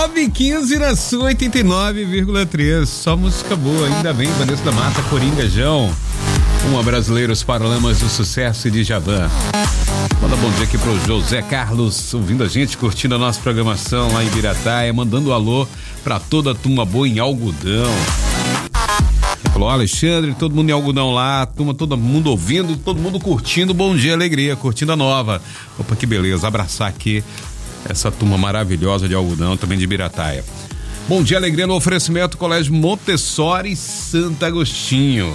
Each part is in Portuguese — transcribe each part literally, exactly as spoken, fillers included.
nove e quinze na sua oitenta e nove vírgula três. Só música boa, ainda bem. Vanessa da Mata, Coringa, João. Uma Brasileiros Paralamas do Sucesso e de Djavan. Manda bom dia aqui pro José Carlos, ouvindo a gente, curtindo a nossa programação lá em Ibirataia, mandando um alô pra toda a turma boa em Algodão. Falou, Alexandre, todo mundo em Algodão lá, turma, todo mundo ouvindo, todo mundo curtindo. Bom dia, alegria, curtindo a nova. Opa, que beleza, abraçar aqui essa turma maravilhosa de Algodão, também de Ibirataia. Bom dia, alegria no oferecimento Colégio Montessori Santo Agostinho.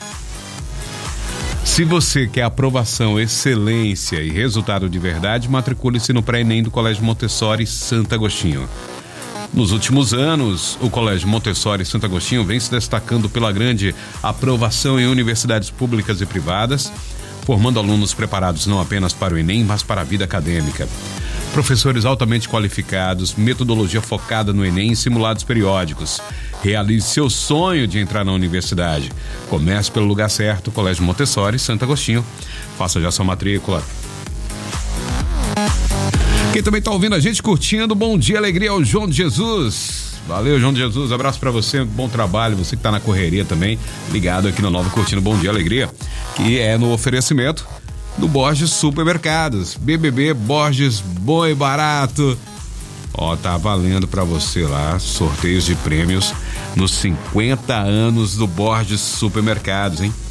Se você quer aprovação, excelência e resultado de verdade, matricule-se no pré-ENEM do Colégio Montessori Santo Agostinho. Nos últimos anos, o Colégio Montessori Santo Agostinho vem se destacando pela grande aprovação em universidades públicas e privadas, formando alunos preparados não apenas para o ENEM, mas para a vida acadêmica. Professores altamente qualificados, metodologia focada no ENEM e simulados periódicos. Realize seu sonho de entrar na universidade. Comece pelo lugar certo, Colégio Montessori Santo Agostinho. Faça já sua matrícula. Quem também está ouvindo a gente, curtindo, bom dia, alegria, é o João de Jesus. Valeu, João de Jesus, abraço para você, bom trabalho, você que tá na correria também, ligado aqui no Nova Curtindo Bom Dia Alegria, que é no oferecimento do Borges Supermercados, B B B Borges Bom e Barato. Ó, tá valendo pra você lá, sorteios de prêmios nos cinquenta anos do Borges Supermercados, hein?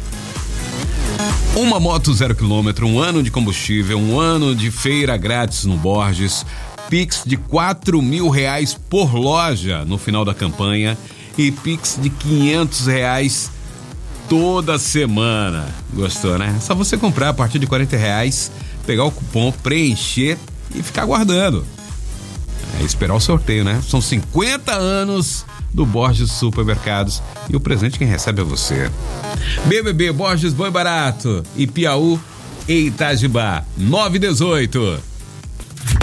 Uma moto zero quilômetro, um ano de combustível, um ano de feira grátis no Borges, Pix de quatro mil reais por loja no final da campanha e Pix de quinhentos reais toda semana. Gostou, né? Só você comprar a partir de quarenta reais, pegar o cupom, preencher e ficar guardando. É esperar o sorteio, né? São cinquenta anos do Borges Supermercados e o presente quem recebe é você. B B B Borges Bom e Barato e Piauí e Itajibá, nove e dezoito.